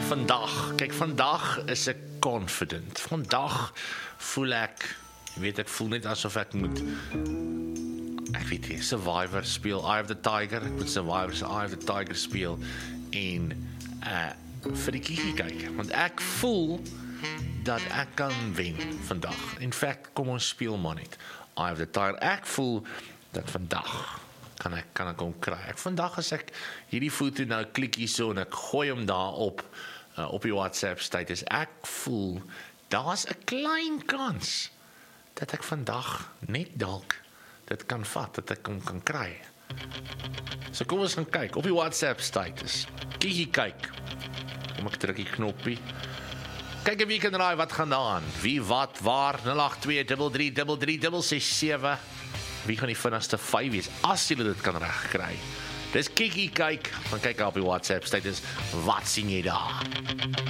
Vandag is ek confident. Vandag voel ek voel net asof ek moet Survivor speel, Eye of the Tiger, ek moet Survivor's Eye of the Tiger speel en vir die kiekie kyk, want ek voel dat ek kan wen vandag. In fact, kom ons speel maar net Eye of the Tiger. Ek voel dat vandag kan ek hom kry. Vandag as ek hierdie foto nou klik hier so en ek gooi hom daar op die WhatsApp status, ek voel daar's 'n klein kans dat ek vandag net dalk dit kan vat, dat ek hom kan kry. So kom ons gaan kyk op die WhatsApp status. Kyk. Kom ek druk die knoppie. Kyk wie kan raai wat gaan daar aan. Wie, wat, waar, 082333367. Wie gaan die vinnigste 5 wees, as julle dit kan regkry. Dis kyk, dan kyk op die WhatsApp status, wat sien jy daar?